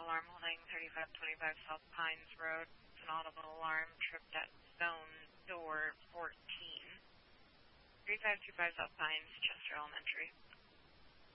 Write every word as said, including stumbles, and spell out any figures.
alarm holding thirty-five twenty-five South Pines Road. It's an audible alarm tripped at zone door fourteen. thirty-five twenty-five South Pines, Chester Elementary.